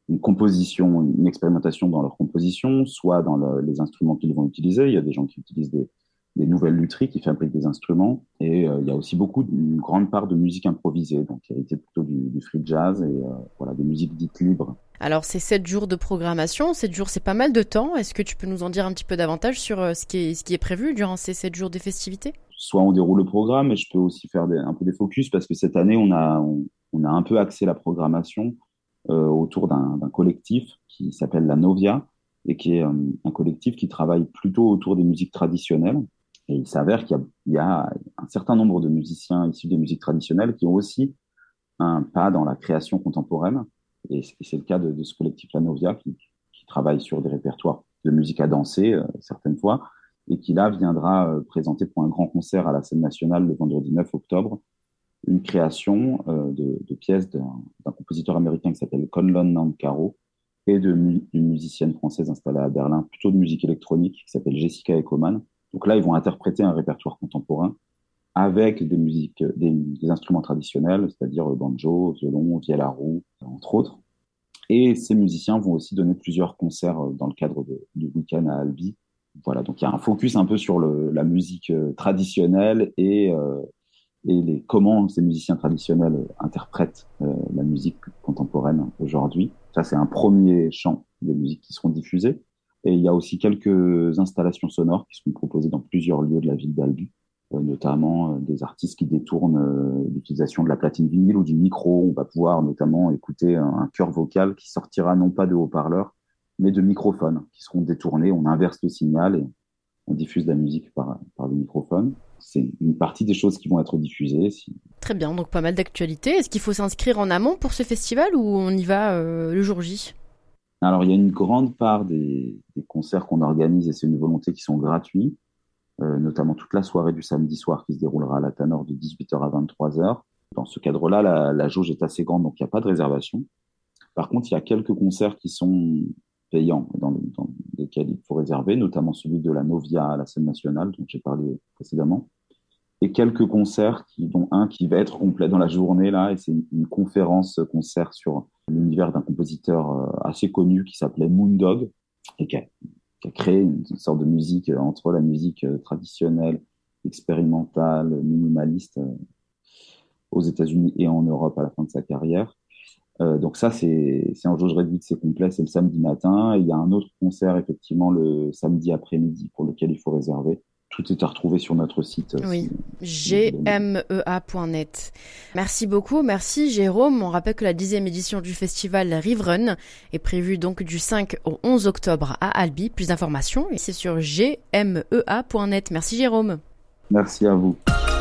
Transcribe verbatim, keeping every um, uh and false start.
une composition, une expérimentation dans leur composition, soit dans le, les instruments qu'ils vont utiliser. Il y a des gens qui utilisent des, des nouvelles lutheries, qui fabriquent des instruments. Et euh, il y a aussi beaucoup, une grande part de musique improvisée, donc hérité plutôt du, du free jazz et euh, voilà, des musiques dites libres. Alors, c'est sept jours de programmation. Sept jours, c'est pas mal de temps. Est-ce que tu peux nous en dire un petit peu davantage sur euh, ce qui est, ce qui est prévu durant ces sept jours des festivités? Soit on déroule le programme, mais je peux aussi faire des, un peu des focus parce que cette année, on a, on, on a un peu axé la programmation euh, autour d'un d'un collectif qui s'appelle la Novia et qui est euh, un collectif qui travaille plutôt autour des musiques traditionnelles. Et il s'avère qu'il y a, il y a un certain nombre de musiciens issus des musiques traditionnelles qui ont aussi un pas dans la création contemporaine. Et c'est c'est le cas de, de ce collectif La Novia qui, qui travaille sur des répertoires de musique à danser euh, certaines fois et qui là viendra euh, présenter pour un grand concert à la scène nationale le vendredi neuf octobre une création euh, de, de pièces d'un d'un compositeur américain qui s'appelle Conlon Nancaro et de mu- d'une musicienne française installée à Berlin, plutôt de musique électronique, qui s'appelle Jessica Ekoman. Donc là, ils vont interpréter un répertoire contemporain avec des musiques, des, des instruments traditionnels, c'est-à-dire banjo, violon, vielle à roue, entre autres. Et ces musiciens vont aussi donner plusieurs concerts euh, dans le cadre de, du week-end à Albi. Voilà, donc il y a un focus un peu sur le, la musique euh, traditionnelle et, euh, et les, comment ces musiciens traditionnels euh, interprètent euh, la musique contemporaine aujourd'hui. Ça, c'est un premier champ des musiques qui seront diffusées. Et il y a aussi quelques installations sonores qui seront proposées dans plusieurs lieux de la ville d'Albi, euh, notamment euh, des artistes qui détournent euh, l'utilisation de la platine vinyle ou du micro. On va pouvoir notamment écouter un, un chœur vocal qui sortira non pas de haut-parleurs, mais de microphones qui seront détournés. On inverse le signal et on diffuse la musique par, par le microphone. C'est une partie des choses qui vont être diffusées. Si... Très bien, donc pas mal d'actualités. Est-ce qu'il faut s'inscrire en amont pour ce festival ou on y va euh, le jour J? Alors, il y a une grande part des, des concerts qu'on organise et c'est une volonté qui sont gratuits, euh, notamment toute la soirée du samedi soir qui se déroulera à la Tanor de dix-huit heures à vingt-trois heures. Dans ce cadre-là, la, la jauge est assez grande, donc il n'y a pas de réservation. Par contre, il y a quelques concerts qui sont payants, dans, le, dans lesquels il faut réserver, notamment celui de la Novia à la scène nationale, dont j'ai parlé précédemment, et quelques concerts, qui, dont un qui va être complet dans la journée, là, et c'est une, une conférence-concert sur l'univers d'un compositeur euh, assez connu qui s'appelait Moondog, et qui a, qui a créé une, une sorte de musique euh, entre la musique euh, traditionnelle, expérimentale, minimaliste, euh, aux États-Unis et en Europe à la fin de sa carrière. Euh, donc ça, c'est c'est en jauge réduite, c'est complet, c'est le samedi matin. Et il y a un autre concert, effectivement, le samedi après-midi pour lequel il faut réserver. Tout est à retrouver sur notre site. euh, Oui, Si, si vous voulez. G M E A point net. Merci beaucoup, merci Jérôme. On rappelle que la dixième édition du festival Rive Run est prévue donc du cinq au onze octobre à Albi. Plus d'informations, c'est sur G M E A point net. Merci Jérôme. Merci à vous.